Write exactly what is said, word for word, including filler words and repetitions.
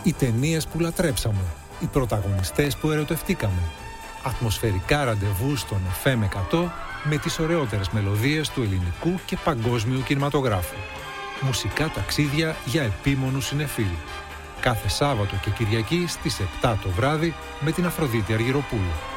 Οι ταινίες που λατρέψαμε, οι πρωταγωνιστές που ερωτευτήκαμε. Ατμοσφαιρικά ραντεβού στον εφ εμ εκατό με τις ωραιότερες μελωδίες του ελληνικού και παγκόσμιου κινηματογράφου. Μουσικά ταξίδια για επίμονους συνεφίλ. Κάθε Σάββατο και Κυριακή στις επτά το βράδυ με την Αφροδίτη Αργυροπούλου.